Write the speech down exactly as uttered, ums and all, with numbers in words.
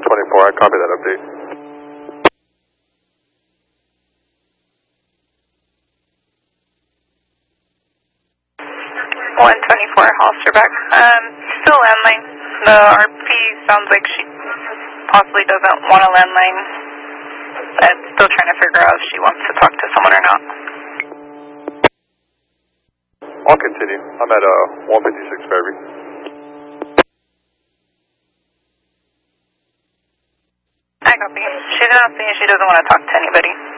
one twenty-four, I copy that update. one twenty-four, Holsterback. Um, still landline. The R P sounds like she possibly doesn't want a landline, but still trying to figure out if she wants to talk to someone or not. I'll continue. I'm at uh, one fifty-six Fairview. I copy. She's not saying she doesn't want to talk to anybody.